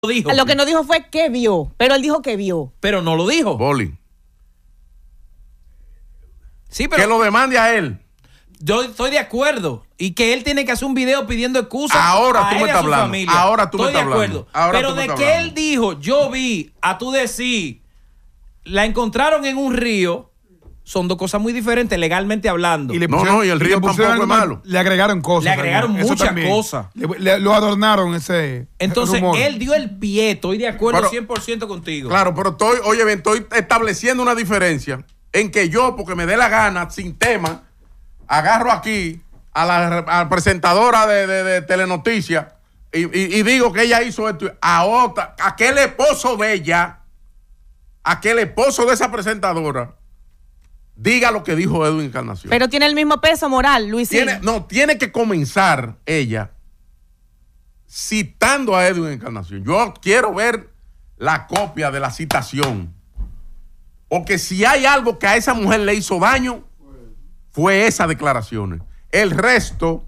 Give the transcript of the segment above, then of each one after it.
dijo. Lo que no dijo fue que vio, pero él dijo que vio. Pero no lo dijo. Boli. Sí, pero Que lo demande a él. yo estoy de acuerdo. Y que él tiene que hacer un video pidiendo excusas. Ahora a tú él me y a estás su hablando. familia. Ahora tú me Estoy de estás acuerdo. hablando. Ahora Pero tú me de estás que hablando. él dijo, yo vi, a tú decir, la encontraron en un río, son dos cosas muy diferentes legalmente hablando. y el río tampoco es malo. Le agregaron cosas. Le agregaron Eso muchas también. cosas. Lo adornaron ese Entonces, rumor. él dio el pie. Estoy de acuerdo Pero- 100% contigo. Claro, pero estoy estableciendo una diferencia en que yo, porque me dé la gana, sin tema, agarro aquí a la presentadora de Telenoticias y digo que ella hizo esto. A otra, aquel esposo de ella, aquel esposo de esa presentadora, diga lo que dijo Edwin Encarnación. Pero tiene el mismo peso moral, Luisín. Tiene que comenzar ella citando a Edwin Encarnación. Yo quiero ver la copia de la citación. Porque si hay algo que a esa mujer le hizo daño, fue esas declaraciones. El resto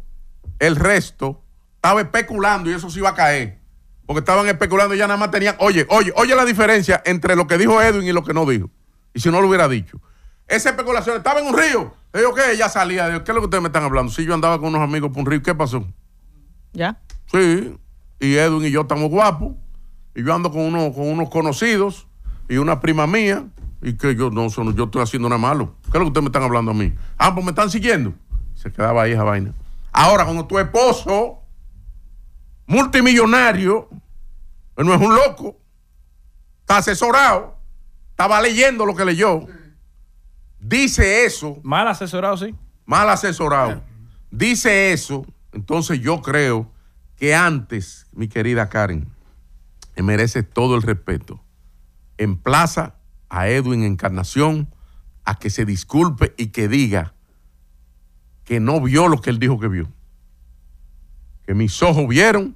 estaba especulando y eso sí iba a caer. Porque estaban especulando y ya nada más tenían. Oye la diferencia entre lo que dijo Edwin y lo que no dijo. Y si no lo hubiera dicho. Esa especulación estaba en un río. Digo, ¿qué? Ella salía. Digo, ¿qué es lo que ustedes me están hablando? Si yo andaba con unos amigos por un río, ¿qué pasó? ¿Ya? Sí. Y Edwin y yo estamos guapos. Y yo ando con unos conocidos y una prima mía. Y que yo estoy haciendo nada malo. ¿Qué es lo que ustedes me están hablando a mí? Pues me están siguiendo. Se quedaba ahí esa vaina. Ahora, cuando tu esposo, multimillonario, no es un loco, está asesorado, estaba leyendo lo que leyó, dice eso. Mal asesorado, sí. Mal asesorado. Dice eso. Entonces yo creo que antes, mi querida Karen, me merece todo el respeto. Emplaza a Edwin Encarnación a que se disculpe y que diga que no vio lo que él dijo que vio. Que mis ojos vieron.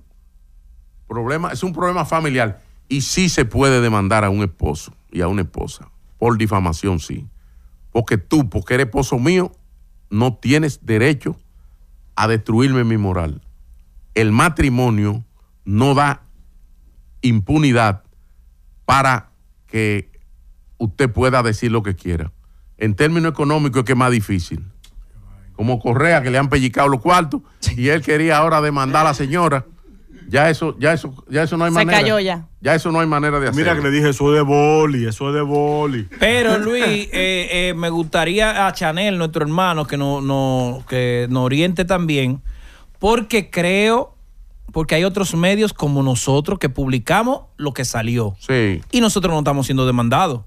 Es un problema familiar. Y sí se puede demandar a un esposo y a una esposa. Por difamación, sí. Porque tú, porque eres esposo mío, no tienes derecho a destruirme mi moral. El matrimonio no da impunidad para que usted pueda decir lo que quiera. En términos económicos es que es más difícil. Como Correa, que le han pellicado los cuartos y él quería ahora demandar a la señora. Ya eso no hay manera. Se cayó ya. Ya eso no hay manera de hacerlo. Mira que le dije, eso es de boli. Pero Luis, me gustaría a Chanel, nuestro hermano, que nos oriente también, porque hay otros medios como nosotros que publicamos lo que salió. Sí. Y nosotros no estamos siendo demandados.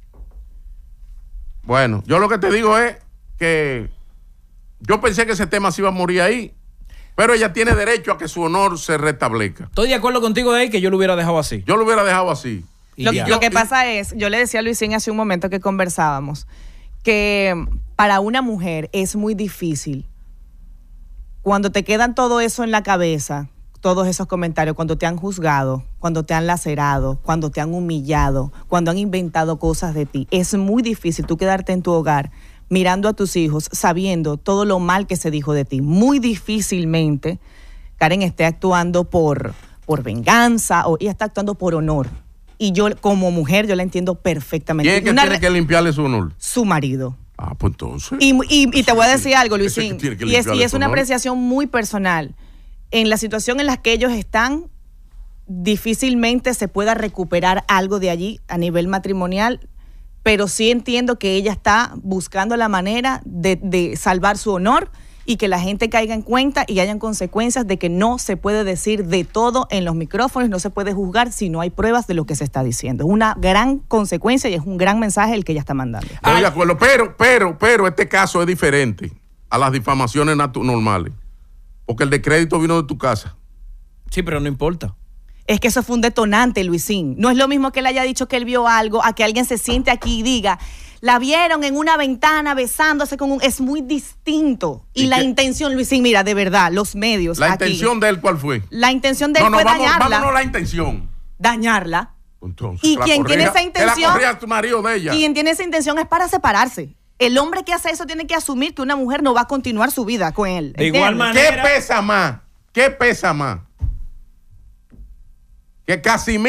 Bueno, yo lo que te digo es que yo pensé que ese tema se iba a morir ahí, pero ella tiene derecho a que su honor se restablezca. Estoy de acuerdo contigo de ahí que yo lo hubiera dejado así. Yo lo hubiera dejado así. Lo que pasa es, yo le decía a Luisín hace un momento que conversábamos, que para una mujer es muy difícil cuando te quedan todo eso en la cabeza, todos esos comentarios, cuando te han juzgado, cuando te han lacerado, cuando te han humillado, cuando han inventado cosas de ti. Es muy difícil tú quedarte en tu hogar mirando a tus hijos, sabiendo todo lo mal que se dijo de ti. Muy difícilmente Karen esté actuando por venganza o ella está actuando por honor. Y yo, como mujer, yo la entiendo perfectamente. ¿Quién es que tiene que limpiarle su honor? Su marido. Pues entonces. Y te voy a decir algo, Luisín, y es una honor. apreciación muy personal. En la situación en la que ellos están, difícilmente se pueda recuperar algo de allí a nivel matrimonial, pero sí entiendo que ella está buscando la manera de salvar su honor y que la gente caiga en cuenta y hayan consecuencias de que no se puede decir de todo en los micrófonos, no se puede juzgar si no hay pruebas de lo que se está diciendo. Es una gran consecuencia y es un gran mensaje el que ella está mandando. Estoy de acuerdo, pero este caso es diferente a las difamaciones normales. Porque el descrédito vino de tu casa. Sí, pero no importa. Es que eso fue un detonante, Luisín. No es lo mismo que él haya dicho que él vio algo, a que alguien se siente aquí y diga, la vieron en una ventana besándose con un... Es muy distinto. Y la intención, Luisín, mira, de verdad, los medios ¿La aquí, intención de él cuál fue? La intención de él fue dañarla. Vámonos a la intención. Dañarla. Entonces, y quien tiene esa intención... la tu marido de ella. Quien tiene esa intención es para separarse. El hombre que hace eso tiene que asumir que una mujer no va a continuar su vida con él. De igual manera... ¿Qué pesa más? que Casimiro